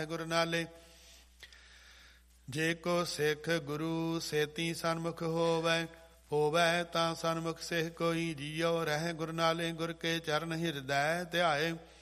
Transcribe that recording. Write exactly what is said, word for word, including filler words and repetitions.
ਗੁਰ ਨਾਲੇ। ਜੇ ਕੋ ਸਿੱਖ ਗੁਰੂ ਸੇਤੀ ਸਨਮੁਖ ਹੋਵੈ, ਹੋਵੈ ਤਾਂ ਸਨਮੁਖ ਸਿੱਖ ਕੋਈ ਜੀਉ ਰਹਿ। ਗੁਰ ਨਾਲੇ ਗੁਰ ਕੇ ਚਰਨ ਹਿਰਦੈ ਧਿਆਏ।